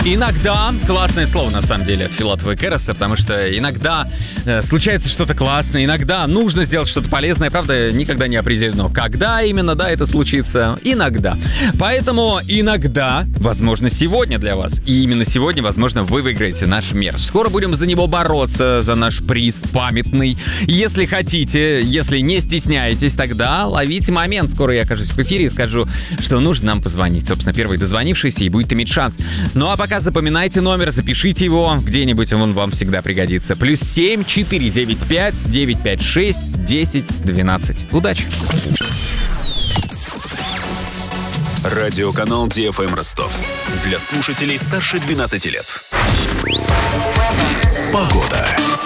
Иногда, классное слово на самом деле от Филатова и Керроса, потому что иногда случается что-то классное, иногда нужно сделать что-то полезное, правда, никогда не определено, когда именно, да, это случится, иногда. Поэтому иногда, возможно, сегодня для вас, и именно сегодня, возможно, вы выиграете наш мерч. Скоро будем за него бороться, за наш приз памятный. Если хотите, если не стесняетесь, тогда ловите момент. Скоро я окажусь в эфире и скажу, что нужно нам позвонить. Собственно, первый дозвонившийся и будет иметь шанс. Ну а пока запоминайте номер, запишите его, где-нибудь он вам всегда пригодится. +7 495 956 1012. Удачи! Радиоканал DFM Ростов. Для слушателей старше 12 лет. Погода.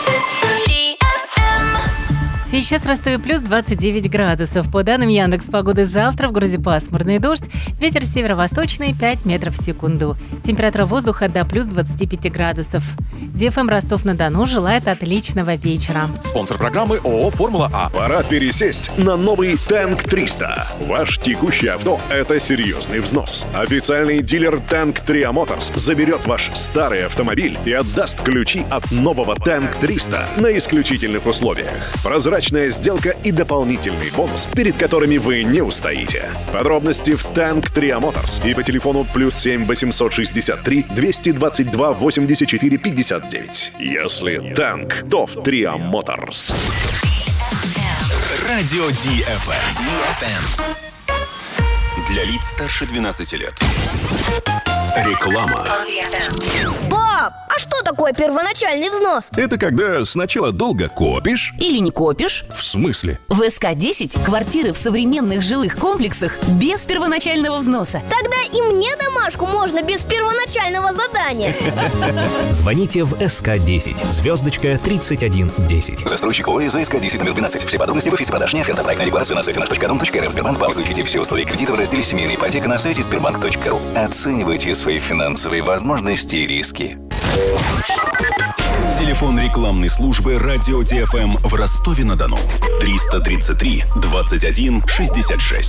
Сейчас в Ростове плюс 29 градусов. По данным Яндекс.Погоды, завтра в городе пасмурный дождь. Ветер северо-восточный 5 метров в секунду. Температура воздуха до плюс 25 градусов. DFM Ростов-на-Дону желает отличного вечера. Спонсор программы ООО «Формула А». Пора пересесть на новый Танк 300. Ваш текущий авто – это серьезный взнос. Официальный дилер Танк Tria Motors заберет ваш старый автомобиль и отдаст ключи от нового Танк 300 на исключительных условиях. Прозрачная сделка и дополнительный бонус, перед которыми вы не устоите. Подробности в Танк Tria Motors и по телефону +7 863 222 84 59. Если танк, то в Tria Motors. Радио DFM. Для лиц старше 12 лет. Реклама. Пап, а что такое первоначальный взнос? Это когда сначала долго копишь. Или не копишь? В смысле? В СК-10 квартиры в современных жилых комплексах без первоначального взноса. Тогда и мне домашку можно без первоначального задания. Звоните в СК-10, звездочка 3110. Застройщик ООО за СК-10 номер 12. Все подробности в офисе продаж не оферта. Проектная декларация на сайте наш.дом.рф. Сбербанк. Изучите все условия кредита в разделе «Семейная ипотека» на сайте sberbank.ru. Оценивайте свои финансовые возможности и риски. Телефон рекламной службы «Радио DFM» в Ростове-на-Дону. 333 21 66.